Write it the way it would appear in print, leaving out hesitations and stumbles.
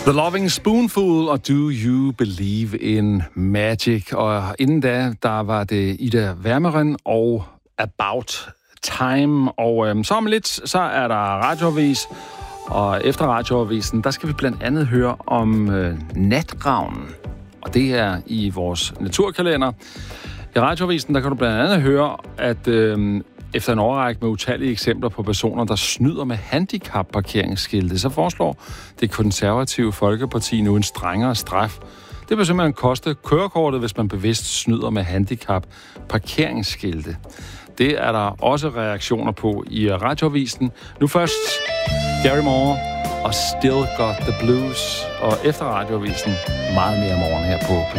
The Loving Spoonful og Do You Believe in Magic. Og inden da, der var det Ida Wermeren og About Time. Og så om lidt, så er der radioavis. Og efter radioavisen, der skal vi blandt andet høre om natravnen. Og det er i vores naturkalender. I radioavisen, der kan du blandt andet høre, at efter en overrække med utallige eksempler på personer, der snyder med handicapparkeringsskilte, så foreslår det konservative Folkeparti nu en strengere straf. Det vil simpelthen koste kørekortet, hvis man bevidst snyder med handicapparkeringsskilte. Det er der også reaktioner på i radioavisen. Nu først Gary Moore og Still Got the Blues. Og efter radioavisen meget mere morgen her på